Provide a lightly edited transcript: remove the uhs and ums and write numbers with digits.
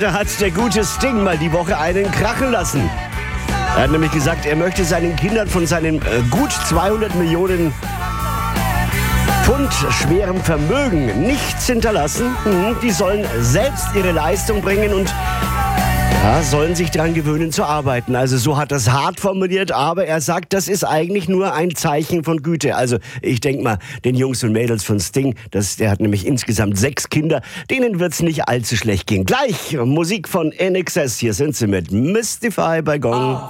da hat der gute Sting mal die Woche einen krachen lassen. Er hat nämlich gesagt, er möchte seinen Kindern von seinem gut 200 Millionen Pfund schwerem Vermögen nichts hinterlassen. Die sollen selbst ihre Leistung bringen und sollen sich daran gewöhnen zu arbeiten. Also so hat er es hart formuliert, aber er sagt, das ist eigentlich nur ein Zeichen von Güte. Also ich denke mal, den Jungs und Mädels von Sting, der hat nämlich insgesamt 6 Kinder, denen wird es nicht allzu schlecht gehen. Gleich Musik von INXS, hier sind sie mit Mystify bei Gong.